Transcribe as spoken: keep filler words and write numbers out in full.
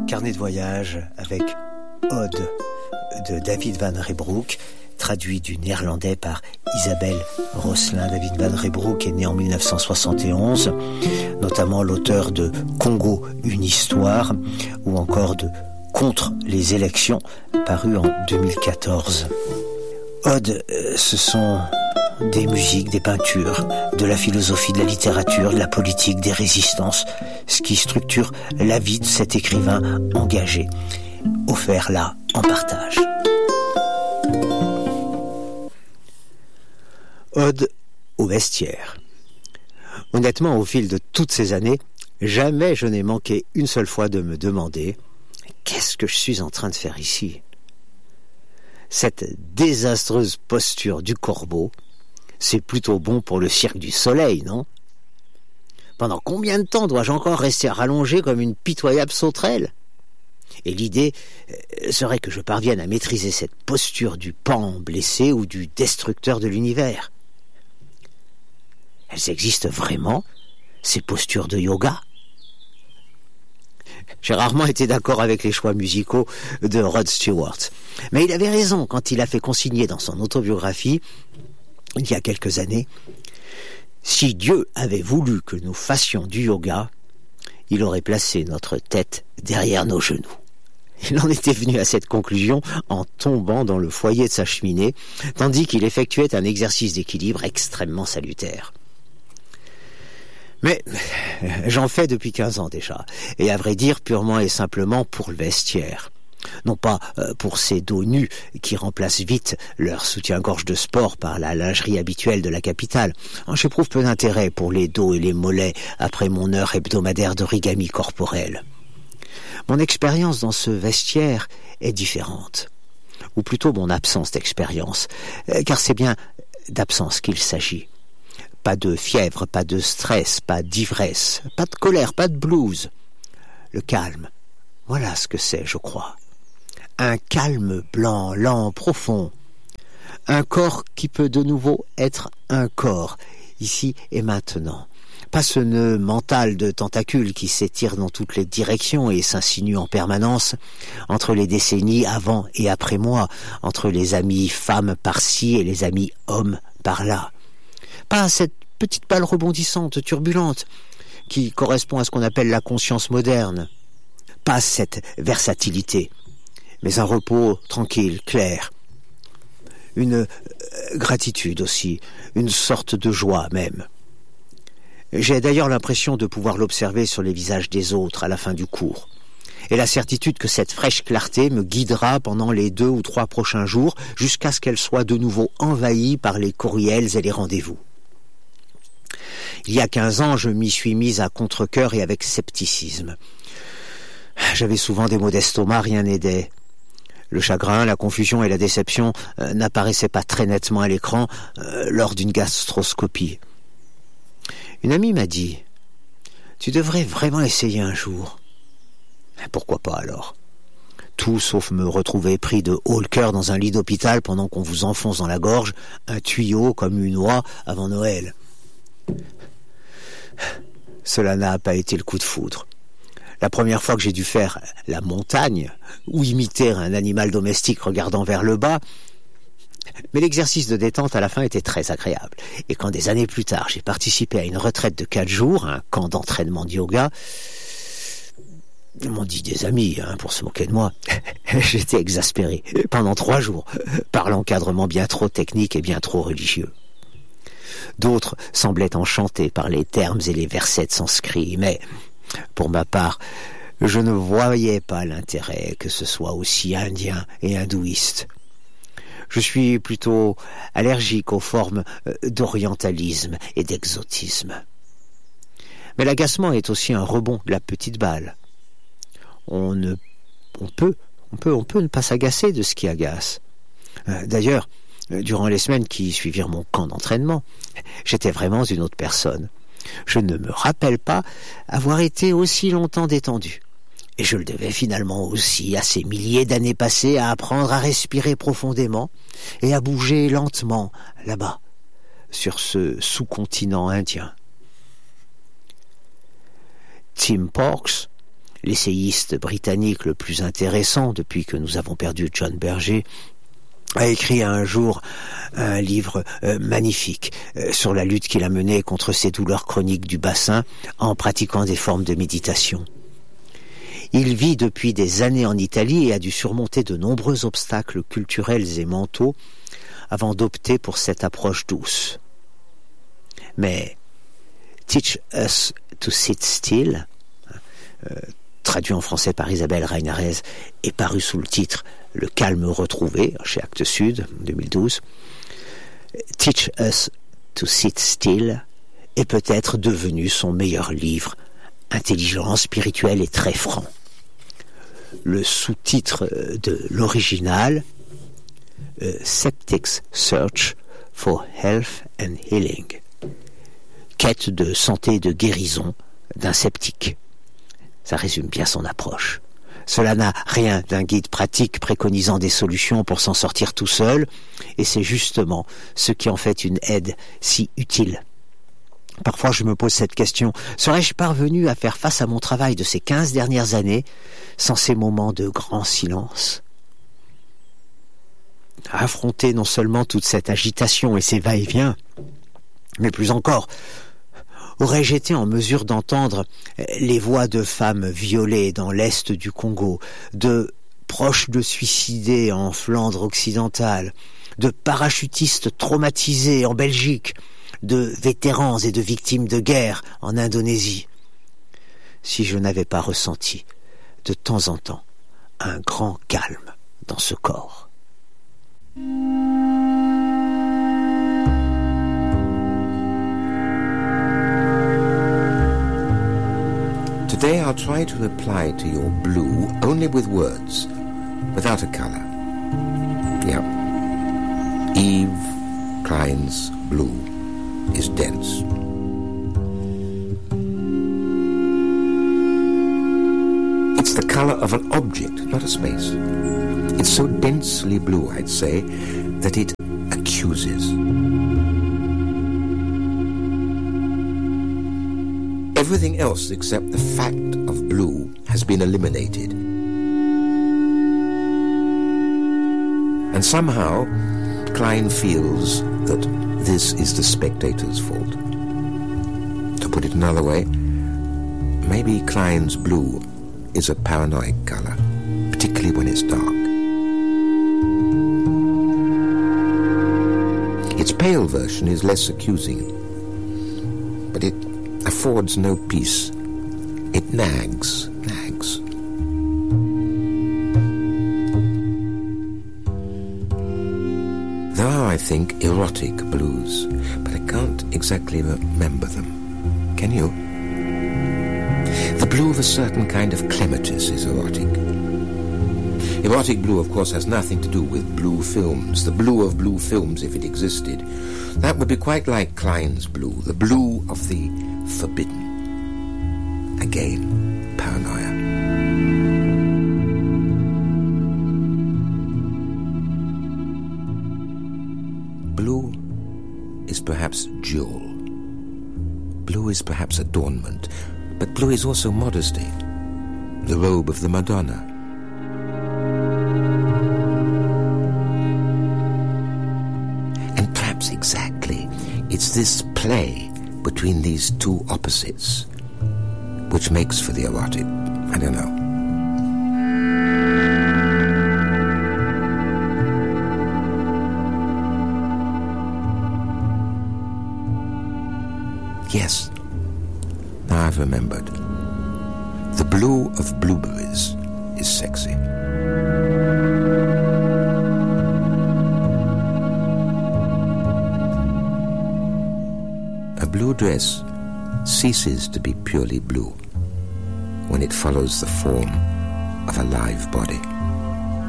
Carnet de voyage avec Ode de David Van Reybrouck, traduit du néerlandais par Isabelle Rosselin. David Van Reybrouck est né en mille neuf cent soixante et onze, notamment l'auteur de Congo, une histoire, ou encore de Contre les élections, paru en deux mille quatorze. Ode, ce sont des musiques, des peintures, de la philosophie, de la littérature, de la politique, des résistances, ce qui structure la vie de cet écrivain engagé, offert là en partage. Ode au vestiaire. Honnêtement, au fil de toutes ces années, jamais je n'ai manqué une seule fois de me demander « Qu'est-ce que je suis en train de faire ici ?» Cette désastreuse posture du corbeau, c'est plutôt bon pour le cirque du soleil, non ? Pendant combien de temps dois-je encore rester rallongé comme une pitoyable sauterelle ? Et l'idée serait que je parvienne à maîtriser cette posture du pan blessé ou du destructeur de l'univers. Elles existent vraiment, ces postures de yoga ? J'ai rarement été d'accord avec les choix musicaux de Rod Stewart. Mais il avait raison quand il a fait consigner dans son autobiographie, il y a quelques années, « Si Dieu avait voulu que nous fassions du yoga, il aurait placé notre tête derrière nos genoux. » Il en était venu à cette conclusion en tombant dans le foyer de sa cheminée, tandis qu'il effectuait un exercice d'équilibre extrêmement salutaire. Mais j'en fais depuis quinze ans déjà, et à vrai dire purement et simplement pour le vestiaire. Non pas pour ces dos nus qui remplacent vite leur soutien-gorge de sport par la lingerie habituelle de la capitale. J'éprouve peu d'intérêt pour les dos et les mollets après mon heure hebdomadaire d'origami corporel. Mon expérience dans ce vestiaire est différente, ou plutôt mon absence d'expérience, car c'est bien d'absence qu'il s'agit. Pas de fièvre, pas de stress, pas d'ivresse, pas de colère, pas de blues. Le calme, voilà ce que c'est, je crois. Un calme blanc, lent, profond. Un corps qui peut de nouveau être un corps, ici et maintenant. Pas ce nœud mental de tentacules qui s'étire dans toutes les directions et s'insinue en permanence entre les décennies avant et après moi, entre les amis femmes par-ci et les amis hommes par-là. Pas cette petite balle rebondissante, turbulente, qui correspond à ce qu'on appelle la conscience moderne. Pas cette versatilité, mais un repos tranquille, clair. Une euh, gratitude aussi, une sorte de joie même. J'ai d'ailleurs l'impression de pouvoir l'observer sur les visages des autres à la fin du cours. Et la certitude que cette fraîche clarté me guidera pendant les deux ou trois prochains jours jusqu'à ce qu'elle soit de nouveau envahie par les courriels et les rendez-vous. Il y a quinze ans, je m'y suis mise à contre-cœur et avec scepticisme. J'avais souvent des maux d'estomac, rien n'aidait. Le chagrin, la confusion et la déception euh, n'apparaissaient pas très nettement à l'écran euh, lors d'une gastroscopie. Une amie m'a dit « Tu devrais vraiment essayer un jour. » Pourquoi pas alors ? Tout sauf me retrouver pris de haut le cœur dans un lit d'hôpital pendant qu'on vous enfonce dans la gorge un tuyau comme une oie avant Noël. Cela n'a pas été le coup de foudre. La première fois que j'ai dû faire la montagne, ou imiter un animal domestique regardant vers le bas, mais l'exercice de détente à la fin était très agréable. Et quand des années plus tard, j'ai participé à une retraite de quatre jours, un camp d'entraînement de yoga, m'ont dit des amis, hein, pour se moquer de moi, j'étais exaspéré pendant trois jours par l'encadrement bien trop technique et bien trop religieux. D'autres semblaient enchantés par les termes et les versets de sanskrit, mais, pour ma part, je ne voyais pas l'intérêt que ce soit aussi indien et hindouiste. Je suis plutôt allergique aux formes d'orientalisme et d'exotisme. Mais l'agacement est aussi un rebond de la petite balle. On ne, on peut, on peut, on peut ne pas s'agacer de ce qui agace. D'ailleurs, durant les semaines qui suivirent mon camp d'entraînement, j'étais vraiment une autre personne. Je ne me rappelle pas avoir été aussi longtemps détendu. Et je le devais finalement aussi à ces milliers d'années passées à apprendre à respirer profondément et à bouger lentement là-bas, sur ce sous-continent indien. Tim Parks, l'essayiste britannique le plus intéressant depuis que nous avons perdu John Berger, a écrit un jour un livre euh, magnifique euh, sur la lutte qu'il a menée contre ces douleurs chroniques du bassin en pratiquant des formes de méditation. Il vit depuis des années en Italie et a dû surmonter de nombreux obstacles culturels et mentaux avant d'opter pour cette approche douce. Mais Teach Us to Sit Still, euh, traduit en français par Isabelle Rainarez et paru sous le titre Le calme retrouvé chez Actes Sud deux mille douze, Teach Us to Sit Still est peut-être devenu son meilleur livre, intelligent, spirituel et très franc. Le sous-titre de l'original, euh, Septic's Search for Health and Healing, quête de santé et de guérison d'un sceptique. Ça résume bien son approche. Cela n'a rien d'un guide pratique préconisant des solutions pour s'en sortir tout seul, et c'est justement ce qui en fait une aide si utile. Parfois je me pose cette question, serais-je parvenu à faire face à mon travail de ces quinze dernières années sans ces moments de grand silence ? À affronter non seulement toute cette agitation et ces va-et-vient, mais plus encore, aurais-je été en mesure d'entendre les voix de femmes violées dans l'est du Congo, de proches de suicidés en Flandre occidentale, de parachutistes traumatisés en Belgique, de vétérans et de victimes de guerre en Indonésie, si je n'avais pas ressenti de temps en temps un grand calme dans ce corps. Today I'll try to reply to your blue only with words, without a color. Yeah. Eve Klein's blue is dense. It's the color of an object, not a space. It's so densely blue, I'd say, that it accuses. Everything else except the fact of blue has been eliminated. And somehow, Klein feels that this is the spectator's fault. To put it another way, maybe Klein's blue is a paranoid color, particularly when it's dark. Its pale version is less accusing, but it affords no peace. It nags, nags. There are, I think, erotic blues, but I can't exactly remember them. Can you? The blue of a certain kind of clematis is erotic. Erotic blue, of course, has nothing to do with blue films. The blue of blue films, if it existed, that would be quite like Klein's blue, the blue of the forbidden. Again, paranoia. Blue is perhaps jewel. Blue is perhaps adornment, but blue is also modesty, the robe of the Madonna. And perhaps exactly it's this play between these two opposites which makes for the erotic. I don't know. Yes, now I've remembered. The blue of blueberries is sexy. A blue dress ceases to be purely blue when it follows the form of a live body.